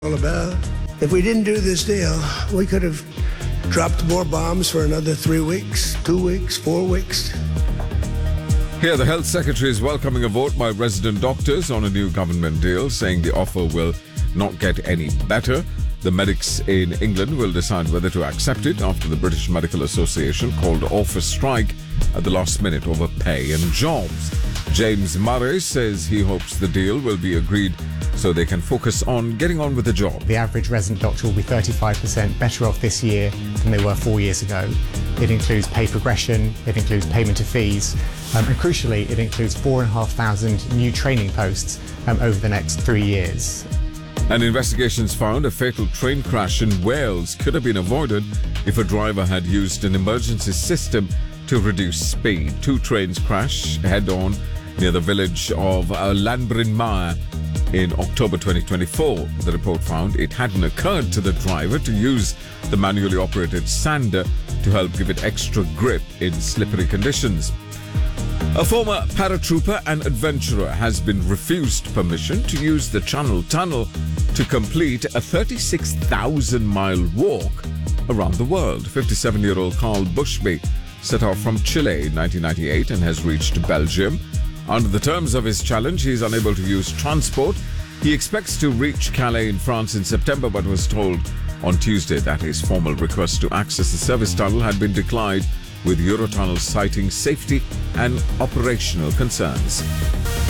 all about. If we didn't do this deal, we could have dropped more bombs for another 3 weeks, 2 weeks, 4 weeks. Here, the Health Secretary is welcoming a vote by resident doctors on a new government deal, saying the offer will not get any better. The medics in England will decide whether to accept it after the British Medical Association called off a strike at the last minute over pay and jobs. James Murray says he hopes the deal will be agreed so they can focus on getting on with the job. The average resident doctor will be 35% better off this year than they were 4 years ago. It includes pay progression, it includes payment of fees, and crucially, it includes 4,500 new training posts over the next 3 years. And investigations found a fatal train crash in Wales could have been avoided if a driver had used an emergency system to reduce speed. 2 trains crashed head-on near the village of Llanbrynmawr in October 2024. The report found it hadn't occurred to the driver to use the manually operated sander to help give it extra grip in slippery conditions. A former paratrooper and adventurer has been refused permission to use the Channel Tunnel to complete a 36,000-mile walk around the world. 57-year-old Carl Bushby set off from Chile in 1998 and has reached Belgium. Under the terms of his challenge, he is unable to use transport. He expects to reach Calais in France in September, but was told on Tuesday that his formal request to access the service tunnel had been declined, with Eurotunnel citing safety and operational concerns.